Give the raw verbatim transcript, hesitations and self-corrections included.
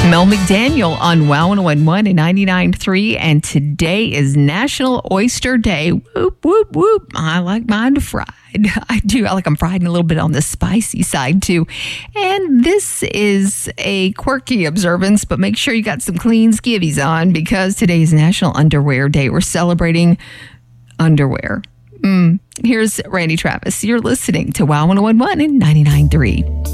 Mel McDaniel on Wow one oh one one and ninety-nine point three, and today is National Oyster Day. Whoop, whoop, whoop. I like mine fried. I do. I like them fried and a little bit on the spicy side, too. And this is a quirky observance, but make sure you got some clean skivvies on because today is National Underwear Day. We're celebrating underwear. Mm. Here's Randy Travis. You're listening to Wow one oh one one and ninety-nine point three.